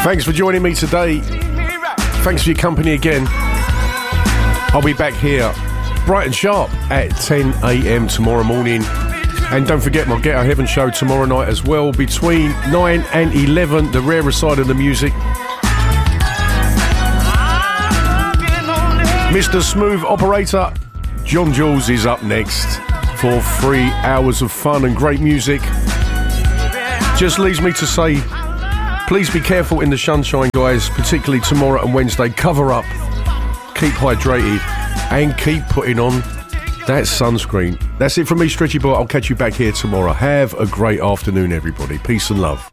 Thanks for joining me today. Thanks for your company again. I'll be back here bright and sharp at 10 a.m. tomorrow morning. And don't forget my Get Out Heaven show tomorrow night as well, between 9 and 11, the rarer side of the music. Mr. Smooth Operator, John Jules, is up next for 3 hours of fun and great music. Just leaves me to say, please be careful in the sunshine, guys, particularly tomorrow and Wednesday. Cover up, keep hydrated, and keep putting on that sunscreen. That's it from me, Stretchy Boy. I'll catch you back here tomorrow. Have a great afternoon, everybody. Peace and love.